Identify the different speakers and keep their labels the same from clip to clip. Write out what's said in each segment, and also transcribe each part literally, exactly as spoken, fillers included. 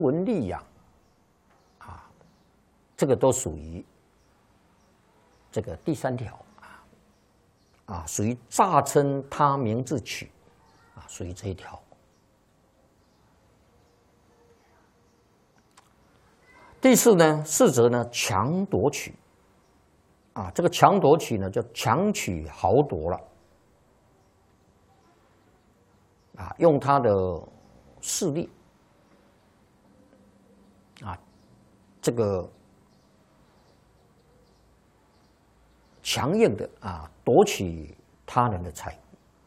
Speaker 1: 文利养啊，这个都属于这个第三条啊啊，属于诈称他名自取啊，属于这一条。第四呢，四则呢强夺取啊，这个强夺取呢叫强取豪夺了啊，用他的势力啊，这个强硬的啊夺取他人的财物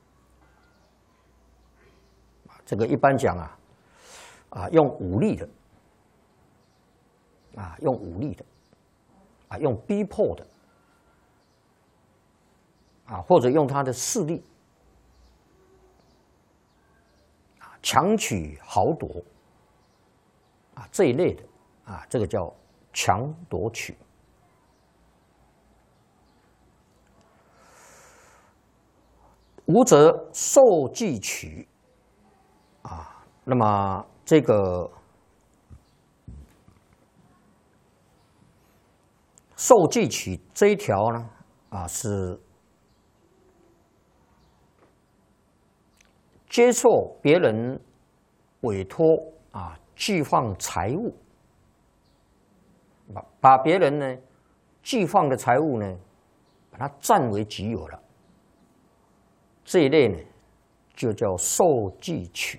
Speaker 1: 啊，这个一般讲啊啊用武力的。啊，用武力的，啊，用逼迫的，啊，或者用他的势力，啊，强取豪夺，啊，这一类的，啊，这个叫强夺取。五则受计取，啊，那么这个。受计取这一条呢，啊是接受别人委托啊，寄放财物，把把别人呢寄放的财物呢，把它占为己有了，这一类呢就叫受计取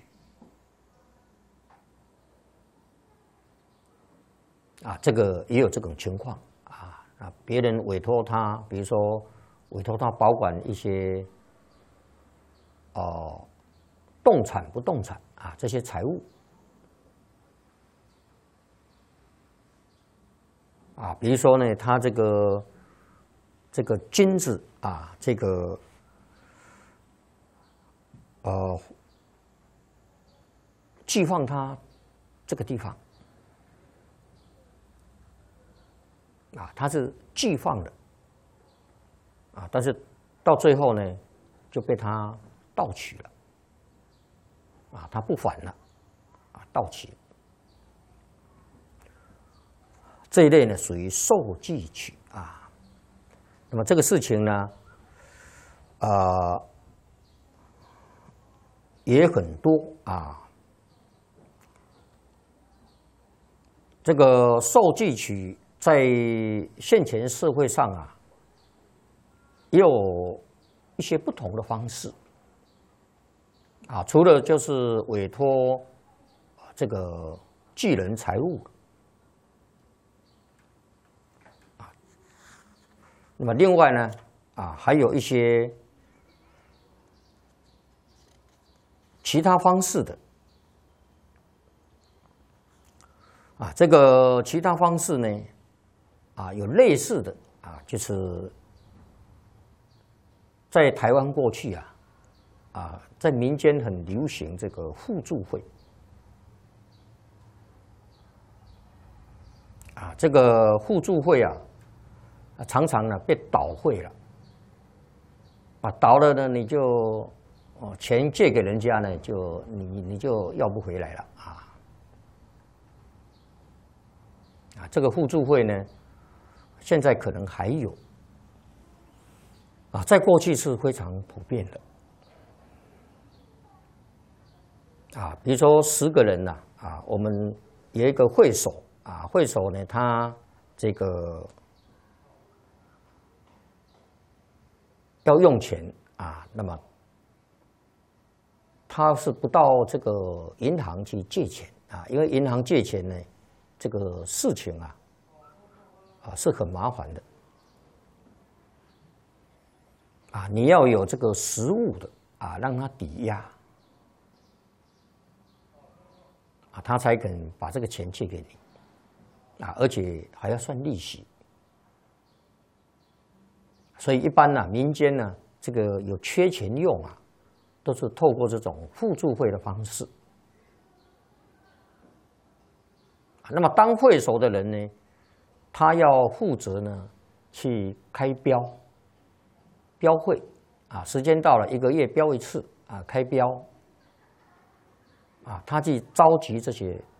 Speaker 1: 啊，这个也有这种情况。啊，别人委托他，比如说委托他保管一些哦、呃、动产、不动产啊这些财物啊，比如说呢，他这个这个金子啊，这个呃寄放他这个地方。啊，它是寄放的，啊，但是到最后呢，就被他盗取了，啊，他不还了，啊，盗取。这一类呢属于受计取啊。那么这个事情呢，呃，也很多啊。这个受计取。在现前社会上啊，也有一些不同的方式啊，除了就是委托这个寄人财物啊，那么另外呢啊，还有一些其他方式的啊，这个其他方式呢。啊，有类似的啊，就是在台湾过去啊，啊，在民间很流行这个互助会啊，这个互助会啊，常常呢被倒会了啊，倒了呢你就哦钱借给人家呢，就你你就要不回来了啊啊，这个互助会呢。现在可能还有啊，在过去是非常普遍的啊。比如说十个人呐啊，我们有一个会首啊，会首呢，他这个要用钱啊，那么他是不到这个银行去借钱啊，因为银行借钱呢，这个事情啊。啊，是很麻烦的啊！你要有这个实物的啊，让他抵押啊，他才肯把这个钱借给你啊，而且还要算利息。所以一般呢、啊，民间呢，这个有缺钱用啊，都是透过这种互助会的方式。那么当会首的人呢？他要负责呢，去开标，标会啊，时间到了，一个月标一次啊，开标啊，他去召集这些